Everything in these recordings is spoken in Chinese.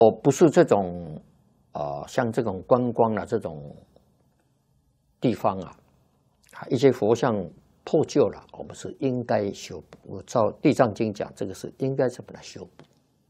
不是这种像这种观光的这种地方啊，一些佛像破旧了，我们是应该修补。我照《地藏经》讲，这个是应该是把它修补。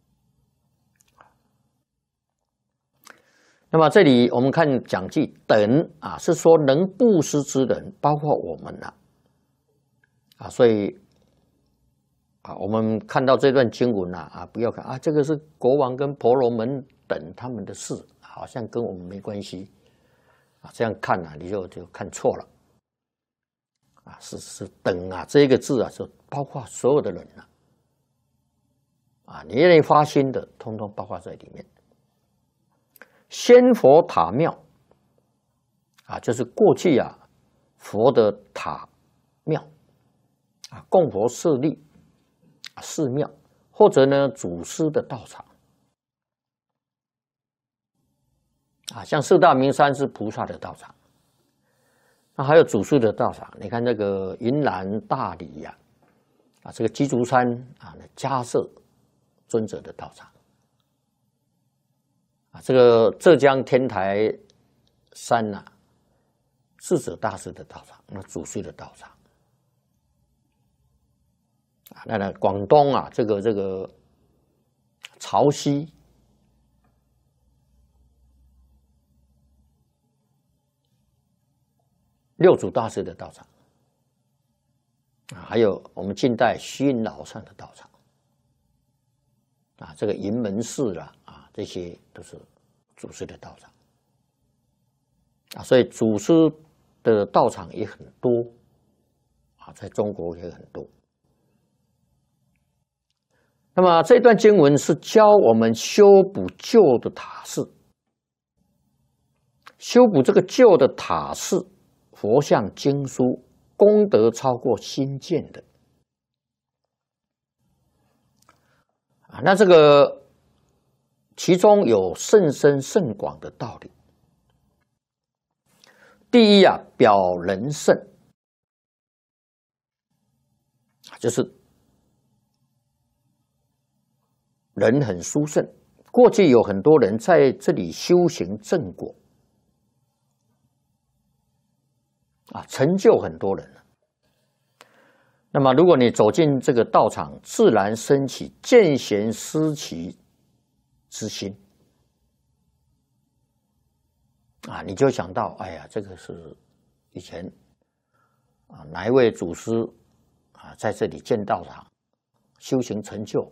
那么这里我们看讲句等啊，是说能布施之人，包括我们了所以我们看到这段经文不要看这个是国王跟婆罗门等他们的事，好像跟我们没关系这样看你就看错了是等这个字是包括所有的人你愿意发心的，通通包括在里面。仙佛塔庙就是过去佛的塔庙供佛舍利寺庙，或者呢祖师的道场像四大名山是菩萨的道场，那还有祖师的道场。你看这个云南大理这个鸡足山迦叶尊者的道场这个浙江天台山智者大师的道场，那祖师的道场那广东这个潮汐六祖大师的道场还有我们近代虚云老上的道场这个云门寺这些都是祖师的道场所以祖师的道场也很多在中国也很多。那么这段经文是教我们修补旧的塔寺，修补这个旧的塔寺、佛像、经书，功德超过新建的那这个其中有甚深甚广的道理。第一表人圣，就是人很殊胜。过去有很多人在这里修行正果成就很多人了。那么如果你走进这个道场，自然升起见贤思齐之心你就想到哎呀，这个是以前哪一位祖师在这里建道场修行成就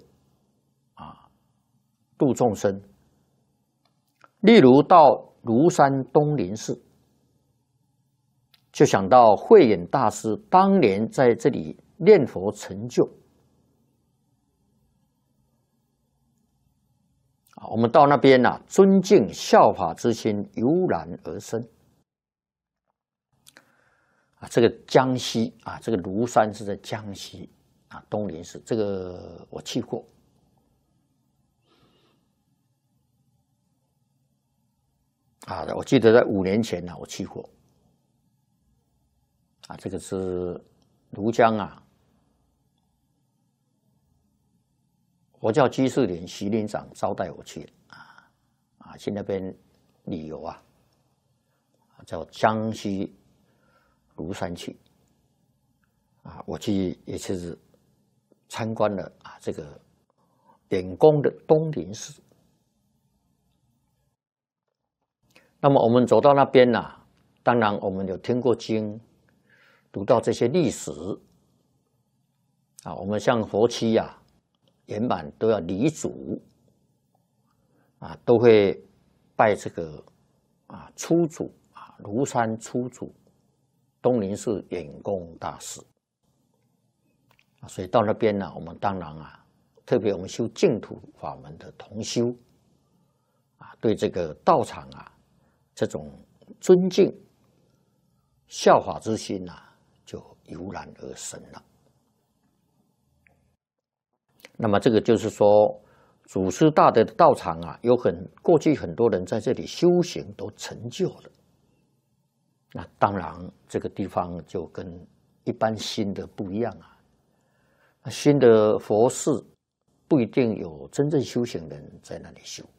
度众生。例如到庐山东林寺，就想到慧眼大师当年在这里念佛成就我们到那边尊敬效法之心油然而生这个江西这个庐山是在江西东林寺，这个我去过我记得在5年前我去过这个是庐江佛教居士林徐林长招待我去去那边旅游叫江西庐山去我去也是参观了这个点功的东林寺。那么我们走到那边当然我们有听过经，读到这些历史我们像佛七圆满都要礼祖都会拜这个初祖庐山初祖东林寺圆光大师所以到那边我们当然特别我们修净土法门的同修对这个道场这种尊敬效法之心就油然而生了。那么这个就是说，祖师大德的道场有过去很多人在这里修行都成就了。那当然这个地方就跟一般新的不一样新的佛寺不一定有真正修行人在那里修。